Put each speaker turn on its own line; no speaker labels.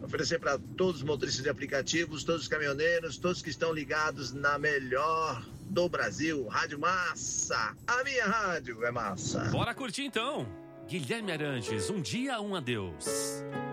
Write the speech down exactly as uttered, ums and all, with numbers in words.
Oferecer para todos os motoristas de aplicativos, todos os caminhoneiros, todos que estão ligados na melhor do Brasil, Rádio Massa. A minha rádio é massa.
Bora curtir então. Guilherme Arantes, Um Dia, Um Adeus.